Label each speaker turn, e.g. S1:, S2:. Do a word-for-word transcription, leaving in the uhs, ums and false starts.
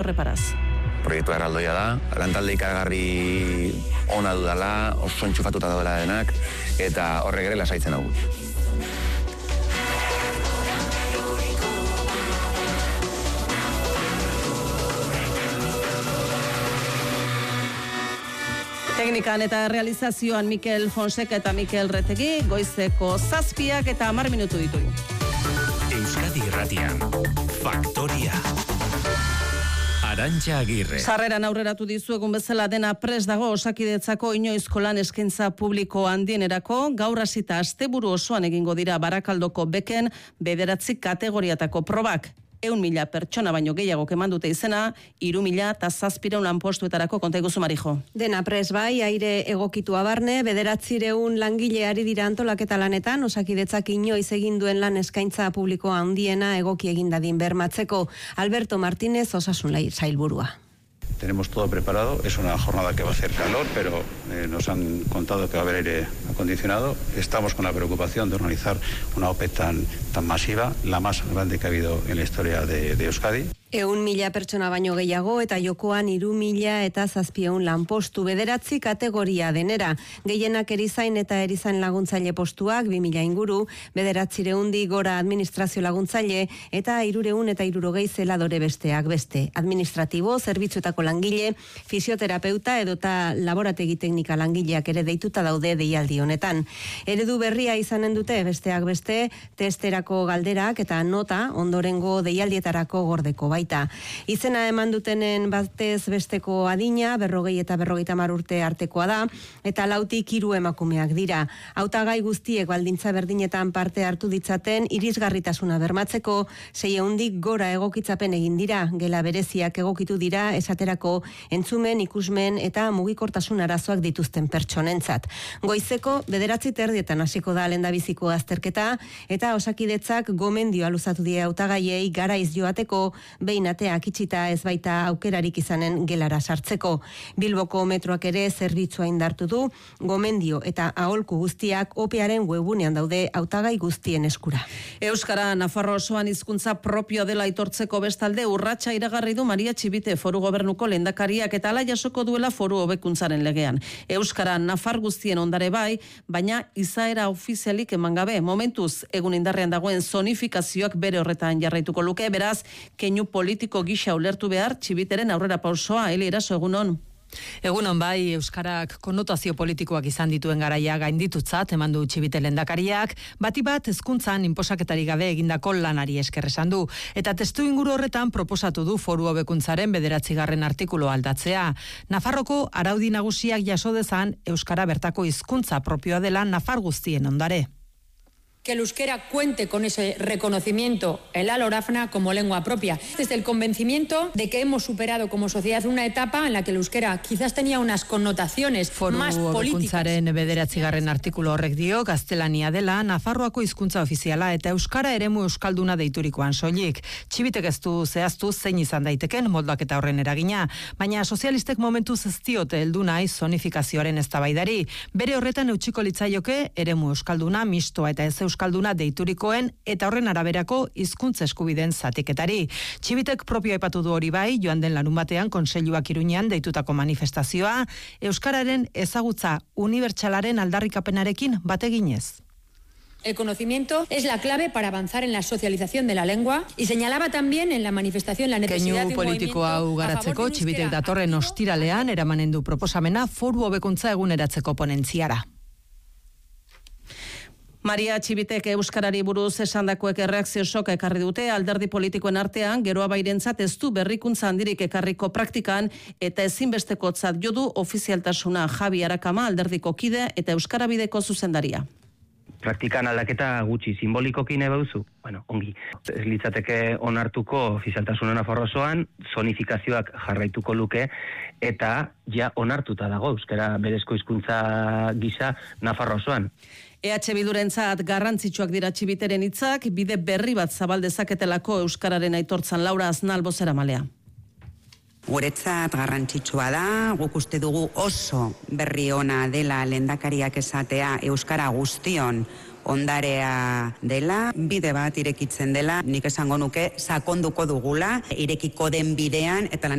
S1: preparaz.
S2: Proiektu erraldoia da, lantalde ikagarri ona dudala, oso entxufatuta daudela denak, eta horrek ere lasaitzen hau.
S1: Teknikan eta realizazioan Mikel Fonseca eta Mikel Retegi, goizeko zazpiak eta hamar minutu ditugu.
S3: Euskadi Irratian, Faktoria. Arantxa Agirre.
S1: Sarreran aurreratu dizuegun bezala dena prest dago Osakidetzako inoizko lan eskaintza publiko handienerako, gaur hasita asteburu osoan egingo dira Barakaldoko beken bederatzi kategoriatako probak. Eun mila pertsona baino gehiago keman dute izena, iru mila eta zazpireun lanpostuetarako konta iguzu Marijo.
S4: Dena pres bai, aire egokitua barne, bederatzireun langile ari dira antolaketa lanetan, Osakidetzak inoiz egin duen lan eskaintza publikoa handiena egoki egin dadin bermatzeko. Alberto Martínez, Osasun Sailburua.
S5: Tenemos todo preparado, es una jornada que va a hacer calor, pero eh, nos han contado que va a haber aire acondicionado. Estamos con la preocupación de organizar una O P E tan, tan masiva, la más grande que ha habido en la historia de, de Euskadi.
S4: Eun mila pertsona baino gehiago eta jokoan iru mila eta zazpieun lanpostu bederatzi kategoria denera. Gehienak erizain eta erizain laguntzaile postuak, bi mila inguru, bederatzirehundi gora administrazio laguntzaile eta irureun eta irurogei zeladore besteak beste. Administratibo, zerbitzuetako langile, fisioterapeuta edota laborategi teknika langileak ere deituta daude deialdi honetan. Eredu berria izanen dute besteak beste, testerako galderak eta nota ondorengo deialdietarako gordeko bai. Izena eman dutenen batez besteko adina, berrogei eta berrogeita hamar urte artekoa da, eta lautik hiru emakumeak dira. Hautagai guztiek baldintza berdinetan parte hartu ditzaten irisgarritasuna bermatzeko, seiehundik gora egokitzapen egin dira, gela bereziak egokitu dira esaterako entzumen, ikusmen eta mugikortasun arazoak dituzten pertsonentzat. Goizeko bederatzi terdietan hasiko da lehendabiziko azterketa, eta Osakidetzak gomendioa luzatu die hautagaiei garaiz joateko, behin ateak itxita ez baita aukerarik izanen gelara sartzeko. Bilboko metroak ere zerbitzua indartu du, gomendio eta aholku guztiak opearen webunean daude hautagai guztien eskura.
S1: Euskara Nafarro osoan hizkuntza propio dela aitortzeko bestalde urratsa iragarri du Maria Txibite foru gobernuko lehendakariak eta hala jasoko duela foru hobekuntzaren legean. Euskara Nafar guztien ondare bai, baina izaera ofizialik eman gabe. Momentuz egun indarrean dagoen zonifikazioak bere horretan jarraituko luke, beraz, keinu politiko gisa ulertu behar Txibiteren aurrera pausoa. Eli Eraso, egunon.
S6: Egunon bai, euskarak konnotazio politikoak izan dituen garaia gainditutzat eman du Txibite lehendakariak, bati bat hezkuntzan inposaketari gabe egindako lanari esker esan du, eta testu inguru horretan proposatu du foru hobekuntzaren bederatzigarren artikulu aldatzea. Nafarroko araudi nagusiak jaso dezan euskara bertako hizkuntza propioa dela Nafar guztien ondare.
S7: Que el euskera cuente con ese reconocimiento, el alorafna, como lengua propia. Desde el convencimiento de que hemos superado como sociedad una etapa en la que el euskera quizás tenía unas connotaciones
S6: Foru
S7: más políticas.
S6: Hobekuntzaren bederatzigarren artikulu horrek dio, gaztelania dela, Nafarroako hizkuntza ofiziala eta euskara eremu euskalduna deiturikoan soilik. Txibitek ez du zehaztu zein izan daiteken moldaketa horren eragina, baina sozialistek momentuz ez diote heldu nahi zonifikazioaren eztabaidari. Bere horretan eutsiko litzaioke eremu euskalduna, mistoa eta ez euskalduna deiturikoen eta horren araberako hizkuntza eskubideen zatiketari. Txibitek propio aipatu du hori bai, joan den larun batean Kontseiluak Iruñean deitutako manifestazioa, euskararen ezagutza unibertsalaren aldarrikapenarekin bateginez.
S7: El conocimiento es la clave para avanzar en la socialización de la lengua y señalaba también en la manifestación la necesidad de un
S6: politiko hau garatzeko Txibitek datorren ostiralean eramanen du proposamena foru hobekuntza eguneratzeko ponentziara.
S1: Maria Txibitek euskarari buruz esandakoek erreakzio soka ekarri dute, alderdi politikoen artean geroa bairentzat ez du berrikuntza handirik ekarriko praktikan eta ezinbestekotzat jo du ofizialtasuna. Javi Arakama alderdiko kide eta euskarabideko zuzendaria.
S8: Praktikan aldaketa gutxi simbolikoki nahi bauzu, bueno, ongi. Ez litzateke onartuko ofizialtasuna Nafarro osoan, zonifikazioak jarraituko luke, eta ja onartuta dago euskara berezko hizkuntza gisa Nafarro osoan.
S1: E H Bildurentzat garrantzitsuak dira Txibiteren hitzak, bide berri bat zabal dezaketelako euskararen aitortzan. Laura Aznal bozeramalea.
S9: Guretzat garrantzitsua da, guk uste dugu oso berri ona dela lehendakariak esatea euskara guztion ondarea dela, bide bat irekitzen dela, nik esango nuke sakonduko dugula, irekiko den bidean eta